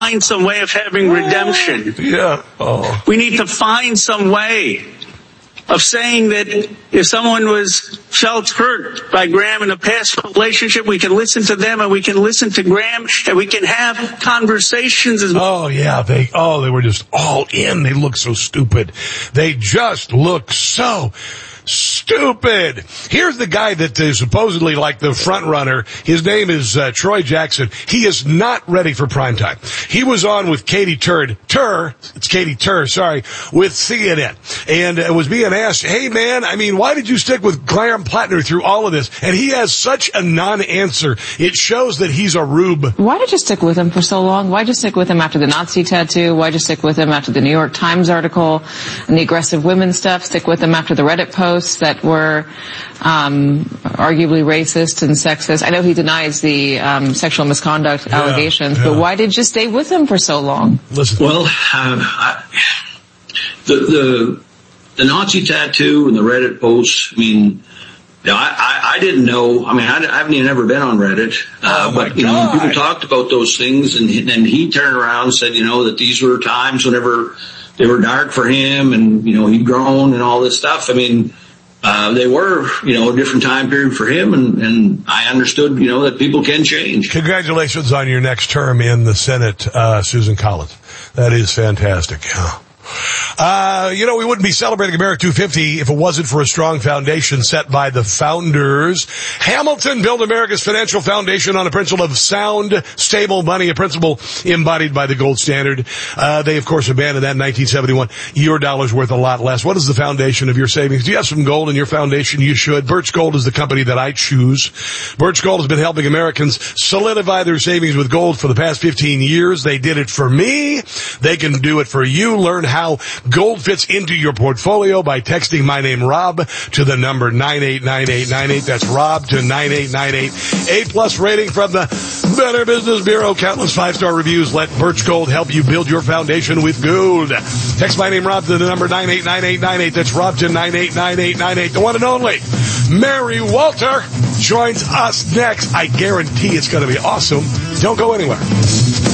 find some way of having redemption. Yeah. Oh. We need to find some way of saying that if someone felt hurt by Graham in a past relationship, we can listen to them and we can listen to Graham and we can have conversations. Oh, yeah. They were just all in. They look so stupid. They just look so stupid. Here's the guy that is supposedly like the front runner. His name is Troy Jackson. He is not ready for primetime. He was on with Katie Tur, with CNN, and was being asked, hey man, I mean, why did you stick with Graham Plattner through all of this? And he has such a non-answer. It shows that he's a rube. Why did you stick with him for so long? Why did you stick with him after the Nazi tattoo? Why did you stick with him after the New York Times article and the aggressive women stuff? Stick with him after the Reddit posts that were arguably racist and sexist. I know he denies the sexual misconduct allegations, but why did you stay with him for so long? Listen. Well, the Nazi tattoo and the Reddit posts, I mean, I didn't know. I mean, I haven't even ever been on Reddit, but people talked about those things, and he turned around and said, that these were times whenever they were dark for him, and he'd grown and all this stuff. I mean, they were, a different time period for him, and I understood, that people can change. Congratulations on your next term in the Senate, Susan Collins. That is fantastic. We wouldn't be celebrating America 250 if it wasn't for a strong foundation set by the founders. Hamilton built America's financial foundation on a principle of sound, stable money, a principle embodied by the gold standard. They, of course, abandoned that in 1971. Your dollar's worth a lot less. What is the foundation of your savings? Do you have some gold in your foundation? You should. Birch Gold is the company that I choose. Birch Gold has been helping Americans solidify their savings with gold for the past 15 years. They did it for me. They can do it for you. Learn how gold fits into your portfolio by texting my name Rob to the number 989898. That's Rob to 9898. A+ rating from the Better Business Bureau. Countless 5-star reviews. Let Birch Gold help you build your foundation with gold. Text my name Rob to the number 989898. That's Rob to 989898. The one and only Mary Walter joins us next. I guarantee it's going to be awesome. Don't go anywhere.